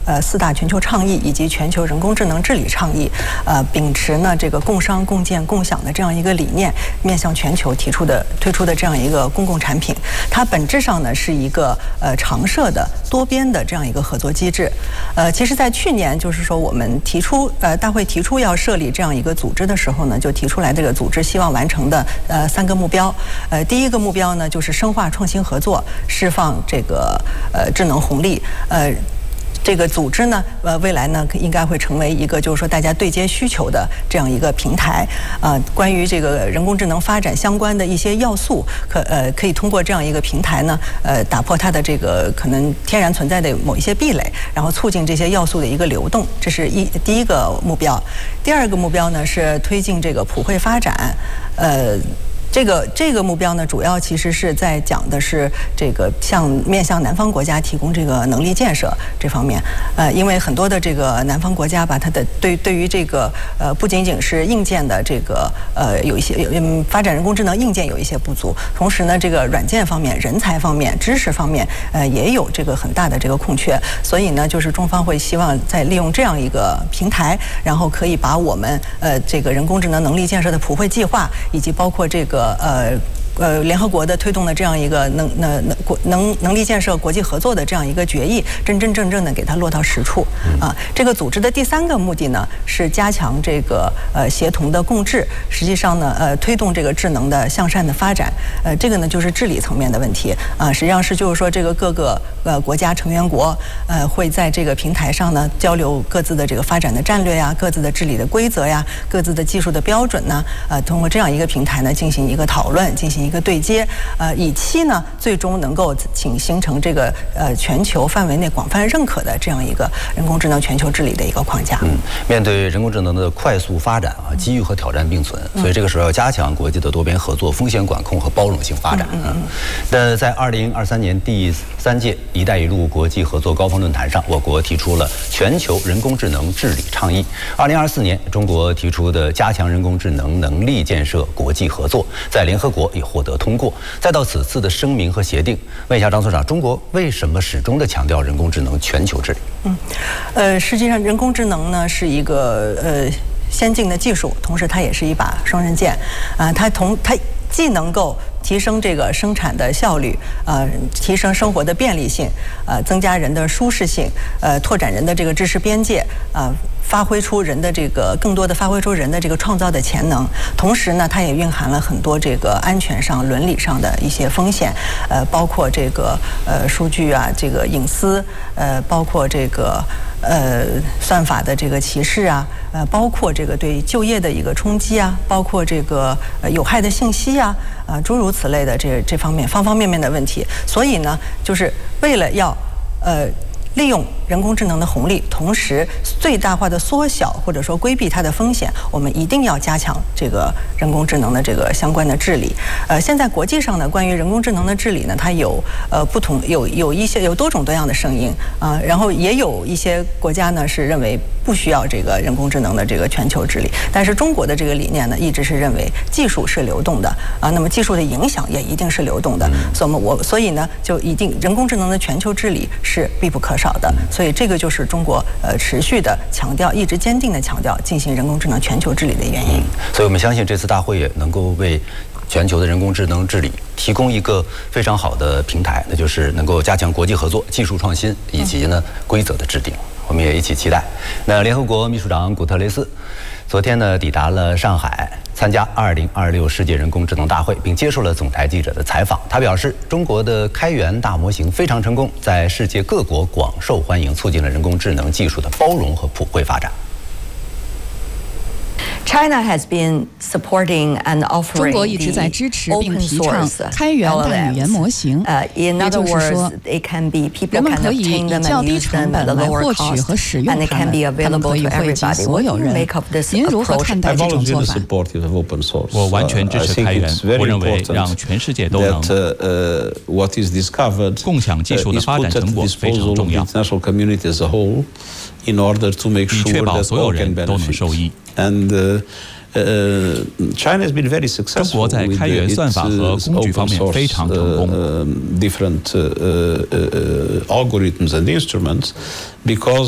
4大全球倡议以及全球人工智能治理倡议，秉持呢这个共商共建共享的这样一个理念，面向全球推出的这样一个公共产品，它本质上呢是一个常设的多边的这样一个合作机制。其实，在去年就是说我们大会提出要设立这样一个组织的时候呢，就提出来这个组织希望完成的3个目标。第一个目标呢就是深化创新合作，释放这个智能红利。这个组织呢，未来呢应该会成为一个就是说大家对接需求的这样一个平台。关于这个人工智能发展相关的一些要素，可以通过这样一个平台呢，打破它的这个可能天然存在的某一些壁垒，然后促进这些要素的一个流动。这是第一个目标。第二个目标呢是推进这个普惠发展。这个目标呢，主要其实是在讲的是这个面向南方国家提供这个能力建设这方面。因为很多的这个南方国家吧，它的对于这个不仅仅是硬件的这个有一些发展人工智能硬件有一些不足，同时呢，这个软件方面、人才方面、知识方面也有这个很大的这个空缺。所以呢，就是中方会希望在利用这样一个平台，然后可以把我们这个人工智能能力建设的普惠计划，以及包括这个联合国的推动的这样一个能力建设国际合作的这样一个决议，真正的给它落到实处啊。这个组织的第3个目的呢是加强这个协同的共治，实际上呢推动这个智能的向善的发展。这个呢就是治理层面的问题啊，实际上是就是说这个各个国家成员国会在这个平台上呢交流各自的这个发展的战略呀、各自的治理的规则呀、各自的技术的标准呢，通过这样一个平台呢进行一个讨论，进行一个对接，以期呢最终能够形成这个全球范围内广泛认可的这样一个人工智能全球治理的一个框架。 面对人工智能的快速发展啊，机遇和挑战并存，所以这个时候要加强国际的多边合作、风险管控和包容性发展。那在2023年第3届“一带一路”国际合作高峰论坛上，我国提出了全球人工智能治理倡议。2024年，中国提出的加强人工智能能力建设国际合作，在联合国也获得通过。再到此次的声明和协定，问一下张所长，中国为什么始终的强调人工智能全球治理？ 实际上人工智能呢是一个先进的技术，同时它也是一把双刃剑。它既能够提升这个生产的效率，提升生活的便利性，增加人的舒适性，拓展人的这个知识边界，发挥出人的这个更多的发挥出人的这个创造的潜能。同时呢，它也蕴含了很多这个安全上、伦理上的一些风险，包括这个数据啊，这个隐私，包括这个算法的这个歧视啊，包括这个对就业的一个冲击啊，包括这个有害的信息啊，诸如此类的这方面方方面面的问题。所以呢，就是为了要利用人工智能的红利，同时最大化的缩小或者说规避它的风险，我们一定要加强这个人工智能的这个相关的治理。现在国际上呢，关于人工智能的治理呢，它有有多种多样的声音啊，然后也有一些国家呢是认为不需要这个人工智能的这个全球治理，但是中国的这个理念呢，一直是认为技术是流动的啊，那么技术的影响也一定是流动的，所以呢，就一定人工智能的全球治理是必不可少的。所以这个就是中国持续的强调，一直坚定的强调进行人工智能全球治理的原因。 所以我们相信这次大会也能够为全球的人工智能治理提供一个非常好的平台，那就是能够加强国际合作、技术创新以及呢规则的制定。我们也一起期待。那联合国秘书长古特雷斯昨天呢抵达了上海，参加2026世界人工智能大会，并接受了总台记者的采访。他表示，中国的开源大模型非常成功，在世界各国广受欢迎，促进了人工智能技术的包容和普惠发展。 China has been supporting and offering 中国一直在支持并提倡开源大语言模型，也就是说，人们可以以较低成本来获取和使用它们，它们可以惠及所有人。您如何看待这种做法？ 我完全支持开源，我认为让全世界都能共享技术的发展成果非常重要，以确保所有人都能受益。中国在开源算法和工具方面非常成功。